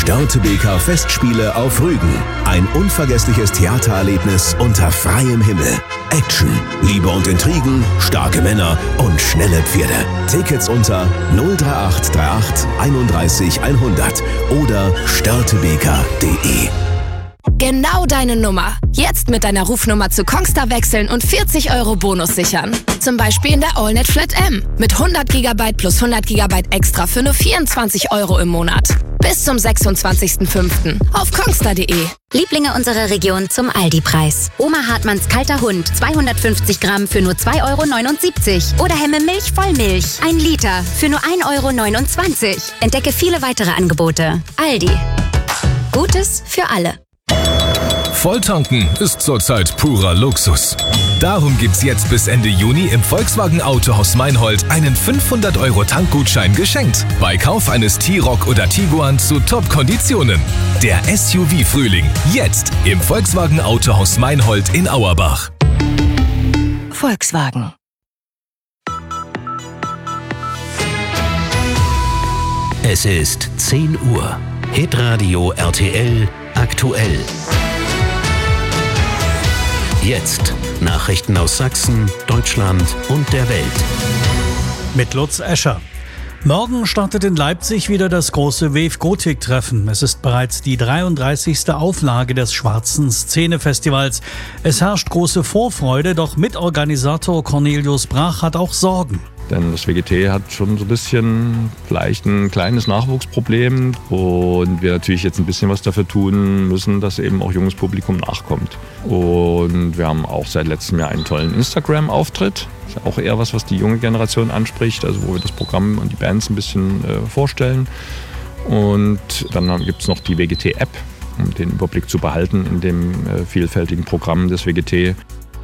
Störtebeker Festspiele auf Rügen. Ein unvergessliches Theatererlebnis unter freiem Himmel. Action, Liebe und Intrigen, starke Männer und schnelle Pferde. Tickets unter 03838 31 100 oder störtebeker.de. Genau deine Nummer. Jetzt mit deiner Rufnummer zu Kongstar wechseln und 40 € Bonus sichern. Zum Beispiel in der AllNet Flat M mit 100 GB plus 100 GB extra für nur 24 € im Monat. Bis zum 26.05. auf kongstar.de. Lieblinge unserer Region zum Aldi-Preis. Oma Hartmanns kalter Hund, 250 Gramm für nur 2,79 € Oder Hemme Milch Vollmilch, 1 Liter für nur 1,29 €. Entdecke viele weitere Angebote. Aldi. Gutes für alle. Volltanken ist zurzeit purer Luxus. Darum gibt's jetzt bis Ende Juni im Volkswagen Autohaus Meinhold einen 500 € Tankgutschein geschenkt. Bei Kauf eines T-Roc oder Tiguan zu Top-Konditionen. Der SUV-Frühling. Jetzt im Volkswagen Autohaus Meinhold in Auerbach. Volkswagen. Es ist 10 Uhr. Hitradio RTL aktuell. Jetzt Nachrichten aus Sachsen, Deutschland und der Welt. Mit Lutz Escher. Morgen startet in Leipzig wieder das große Wave Gothic-Treffen. Es ist bereits die 33. Auflage des Schwarzen Szene-Festivals. Es herrscht große Vorfreude, doch Mitorganisator Cornelius Brach hat auch Sorgen. Denn das WGT hat schon so ein bisschen vielleicht ein kleines Nachwuchsproblem und wir natürlich jetzt ein bisschen was dafür tun müssen, dass eben auch junges Publikum nachkommt. Und wir haben auch seit letztem Jahr einen tollen Instagram-Auftritt. Das ist auch eher was die junge Generation anspricht, also wo wir das Programm und die Bands ein bisschen vorstellen. Und dann gibt es noch die WGT-App, um den Überblick zu behalten in dem vielfältigen Programm des WGT.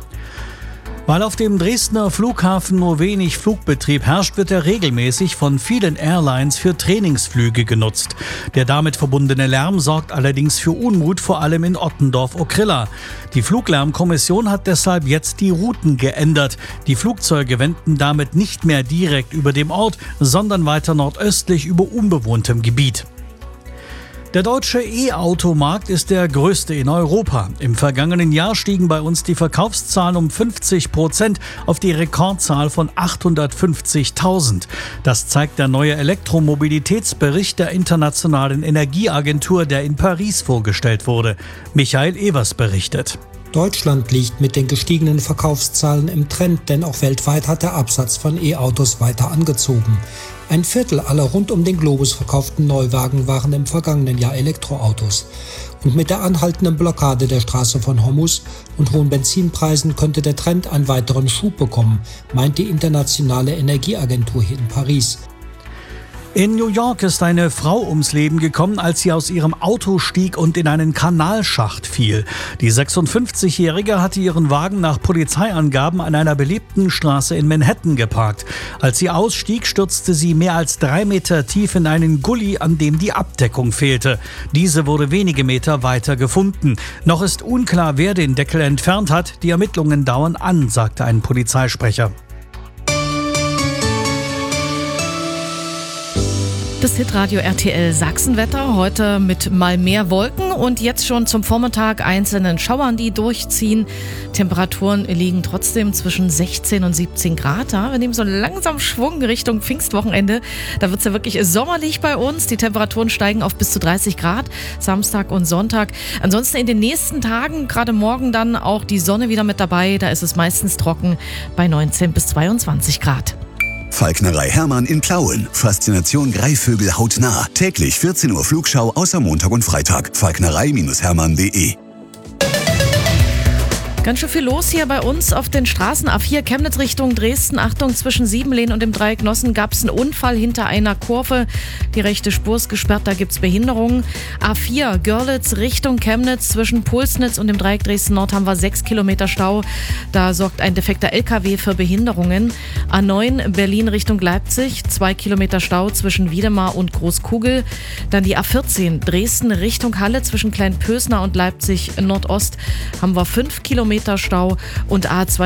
Weil auf dem Dresdner Flughafen nur wenig Flugbetrieb herrscht, wird er regelmäßig von vielen Airlines für Trainingsflüge genutzt. Der damit verbundene Lärm sorgt allerdings für Unmut, vor allem in Ottendorf-Okrilla. Die Fluglärmkommission hat deshalb jetzt die Routen geändert. Die Flugzeuge wenden damit nicht mehr direkt über dem Ort, sondern weiter nordöstlich über unbewohntem Gebiet. Der deutsche E-Automarkt ist der größte in Europa. Im vergangenen Jahr stiegen bei uns die Verkaufszahlen um 50% auf die Rekordzahl von 850.000. Das zeigt der neue Elektromobilitätsbericht der Internationalen Energieagentur, der in Paris vorgestellt wurde. Michael Evers berichtet. Deutschland liegt mit den gestiegenen Verkaufszahlen im Trend, denn auch weltweit hat der Absatz von E-Autos weiter angezogen. 1/4 aller rund um den Globus verkauften Neuwagen waren im vergangenen Jahr Elektroautos. Und mit der anhaltenden Blockade der Straße von Hormuz und hohen Benzinpreisen könnte der Trend einen weiteren Schub bekommen, meint die Internationale Energieagentur hier in Paris. In New York ist eine Frau ums Leben gekommen, als sie aus ihrem Auto stieg und in einen Kanalschacht fiel. Die 56-Jährige hatte ihren Wagen nach Polizeiangaben an einer belebten Straße in Manhattan geparkt. Als sie ausstieg, stürzte sie mehr als 3 Meter tief in einen Gully, an dem die Abdeckung fehlte. Diese wurde wenige Meter weiter gefunden. Noch ist unklar, wer den Deckel entfernt hat. Die Ermittlungen dauern an, sagte ein Polizeisprecher. Das Hitradio RTL Sachsenwetter, heute mit mal mehr Wolken und jetzt schon zum Vormittag einzelnen Schauern, die durchziehen. Temperaturen liegen trotzdem zwischen 16 und 17 Grad. Ja, wir nehmen so langsam Schwung Richtung Pfingstwochenende. Da wird es ja wirklich sommerlich bei uns. Die Temperaturen steigen auf bis zu 30 Grad, Samstag und Sonntag. Ansonsten in den nächsten Tagen, gerade morgen dann auch die Sonne wieder mit dabei. Da ist es meistens trocken bei 19 bis 22 Grad. Falknerei Hermann in Plauen. Faszination Greifvögel hautnah. Täglich 14 Uhr Flugschau außer Montag und Freitag. Falknerei-hermann.de. Ganz schön viel los hier bei uns auf den Straßen. A4 Chemnitz Richtung Dresden. Achtung, zwischen Siebenlehn und dem Dreieck Nossen gab es einen Unfall hinter einer Kurve. Die rechte Spur ist gesperrt, da gibt es Behinderungen. A4 Görlitz Richtung Chemnitz. Zwischen Pulsnitz und dem Dreieck Dresden Nord haben wir 6 Kilometer Stau. Da sorgt ein defekter LKW für Behinderungen. A9 Berlin Richtung Leipzig. 2 Kilometer Stau zwischen Wiedemar und Großkugel. Dann die A14 Dresden Richtung Halle. Zwischen Kleinpösner und Leipzig Nordost haben wir 5 Kilometer Stau und A2